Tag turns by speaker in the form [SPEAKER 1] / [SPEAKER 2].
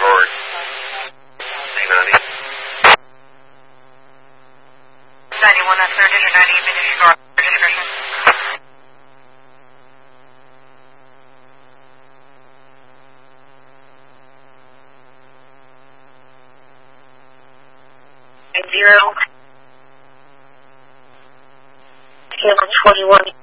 [SPEAKER 1] disregard. 90.
[SPEAKER 2] 91, that's third digit 90, you've been disregarded. Discretion. Zero. Vehicle 21.